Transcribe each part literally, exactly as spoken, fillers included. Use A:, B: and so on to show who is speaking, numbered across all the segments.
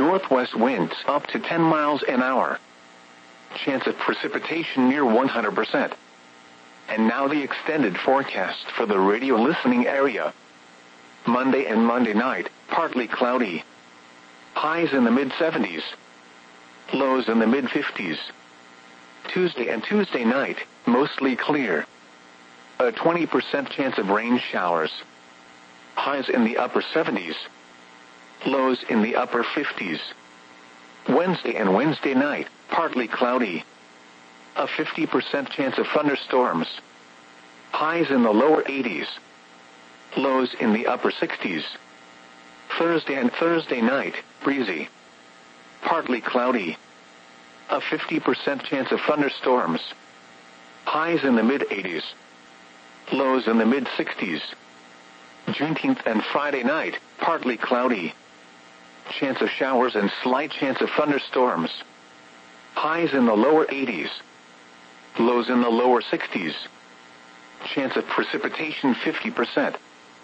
A: Northwest winds up to ten miles an hour. Chance of precipitation near one hundred percent. And now the extended forecast for the radio listening area. Monday and Monday night, partly cloudy. Highs in the mid seventies. Lows in the mid fifties. Tuesday and Tuesday night, mostly clear. A twenty percent chance of rain showers. Highs in the upper seventies. Lows in the upper fifties. Wednesday and Wednesday night, partly cloudy. A fifty percent chance of thunderstorms. Highs in the lower eighties. Lows in the upper sixties. Thursday and Thursday night, breezy. Partly cloudy. A fifty percent chance of thunderstorms. Highs in the mid eighties. Lows in the mid sixties. Juneteenth and Friday night, partly cloudy. Chance of showers and slight chance of thunderstorms. Highs in the lower eighties. Lows in the lower sixties. Chance of precipitation fifty percent.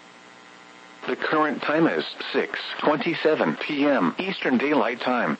A: The current time is six twenty-seven p m Eastern Daylight Time.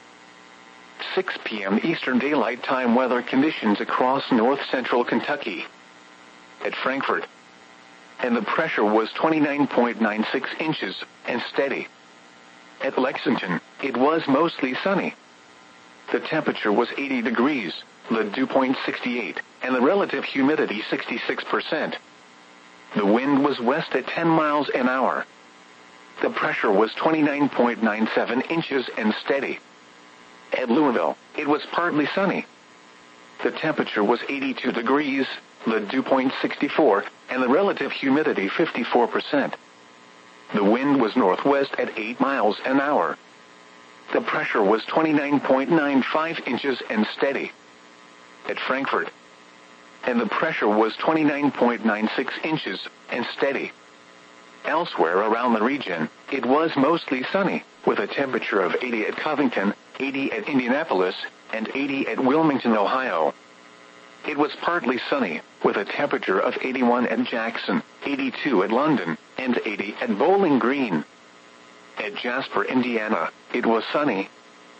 A: six p m Eastern Daylight Time weather conditions across north-central Kentucky. At Frankfort. And the pressure was twenty-nine point nine six inches, and steady. At Lexington, it was mostly sunny. The temperature was eighty degrees, the dew point sixty-eight, and the relative humidity sixty-six percent. The wind was west at ten miles an hour. The pressure was twenty-nine point nine seven inches and steady. At Louisville, it was partly sunny. The temperature was eighty-two degrees, the dew point sixty-four, and the relative humidity fifty-four percent. The wind was northwest at eight miles an hour. The pressure was twenty-nine point nine five inches and steady. At Frankfort. And the pressure was twenty-nine point nine six inches and steady. Elsewhere around the region, it was mostly sunny, with a temperature of eighty at Covington, eighty at Indianapolis, and eighty at Wilmington, Ohio. It was partly sunny, with a temperature of eighty-one at Jackson, eighty-two at London, and eighty at Bowling Green. At Jasper, Indiana, it was sunny.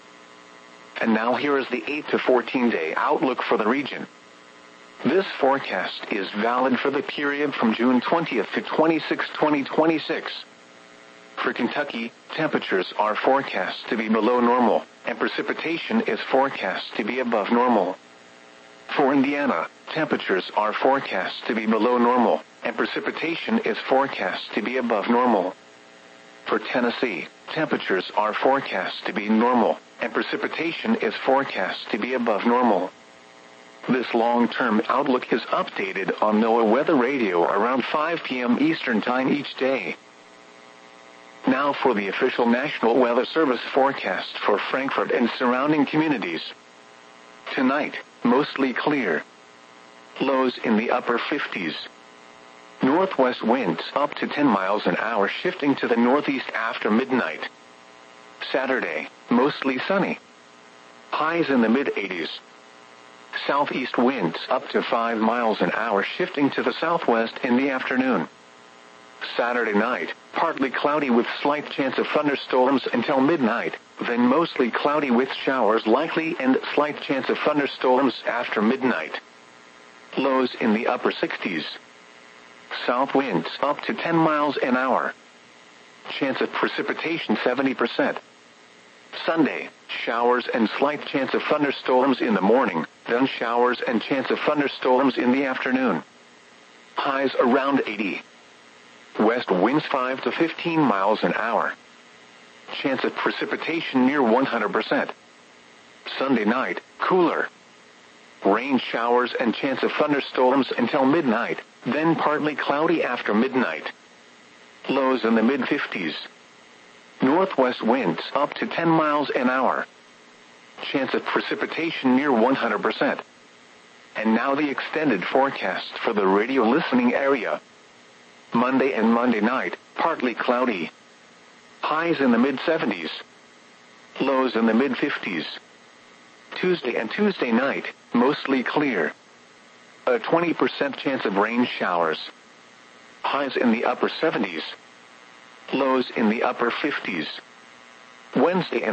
A: And now here is the eight to fourteen day outlook for the region. This forecast is valid for the period from June twentieth to twenty-sixth, twenty twenty-six. For Kentucky, temperatures are forecast to be below normal, and precipitation is forecast to be above normal. For Indiana, temperatures are forecast to be below normal, and precipitation is forecast to be above normal. For Tennessee, temperatures are forecast to be normal, and precipitation is forecast to be above normal. This long-term outlook is updated on NOAA Weather Radio around five p m Eastern Time each day. Now for the official National Weather Service forecast for Frankfort and surrounding communities. Tonight, mostly clear. Lows in the upper fifties. Northwest winds up to ten miles an hour shifting to the northeast after midnight. Saturday, mostly sunny. Highs in the mid eighties. Southeast winds up to five miles an hour shifting to the southwest in the afternoon. Saturday night, partly cloudy with slight chance of thunderstorms until midnight, then mostly cloudy with showers likely and slight chance of thunderstorms after midnight. Lows in the upper sixties. South winds up to ten miles an hour. Chance of precipitation seventy percent. Sunday, showers and slight chance of thunderstorms in the morning, then showers and chance of thunderstorms in the afternoon. Highs around eighty. West winds five to fifteen miles an hour. Chance of precipitation near one hundred percent. Sunday night, cooler. Rain showers and chance of thunderstorms until midnight, then partly cloudy after midnight. Lows in the mid fifties. Northwest winds up to ten miles an hour. Chance of precipitation near one hundred percent. And now the extended forecast for the radio listening area. Monday and Monday night, partly cloudy. Highs in the mid seventies. Lows in the mid fifties. Tuesday and Tuesday night, mostly clear. A twenty percent chance of rain showers. Highs in the upper seventies. Lows in the upper fifties. Wednesday and